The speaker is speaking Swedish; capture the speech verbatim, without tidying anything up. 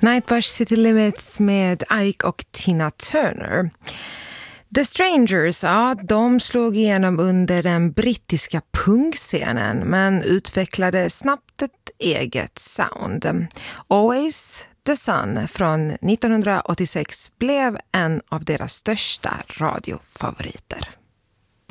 Nightbush City Limits med Ike och Tina Turner. The Strangers, ja, de slog igenom under den brittiska punkscenen men utvecklade snabbt ett eget sound. Always the Sun från nittonhundraåttiosex blev en av deras största radiofavoriter.